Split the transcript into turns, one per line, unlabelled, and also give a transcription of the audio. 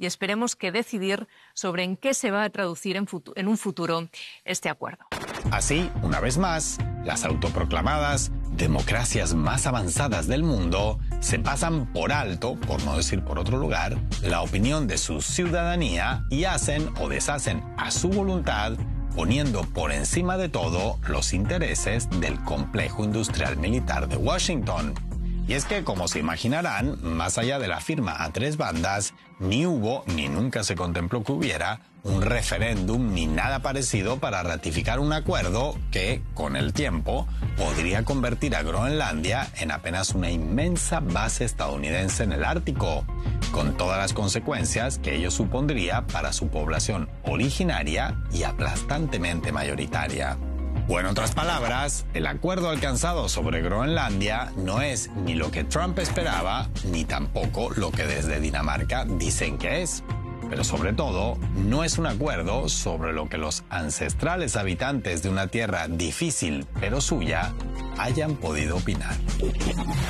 y esperemos que decidir sobre en qué se va a traducir en un futuro este acuerdo.
Así, una vez más, las autoproclamadas democracias más avanzadas del mundo se pasan por alto, por no decir por otro lugar, la opinión de su ciudadanía y hacen o deshacen a su voluntad, poniendo por encima de todo los intereses del complejo industrial militar de Washington. Y es que, como se imaginarán, más allá de la firma a tres bandas, ni hubo, ni nunca se contempló que hubiera, un referéndum ni nada parecido para ratificar un acuerdo que, con el tiempo, podría convertir a Groenlandia en apenas una inmensa base estadounidense en el Ártico, con todas las consecuencias que ello supondría para su población originaria y aplastantemente mayoritaria. O en otras palabras, el acuerdo alcanzado sobre Groenlandia no es ni lo que Trump esperaba, ni tampoco lo que desde Dinamarca dicen que es. Pero sobre todo, no es un acuerdo sobre lo que los ancestrales habitantes de una tierra difícil pero suya hayan podido opinar.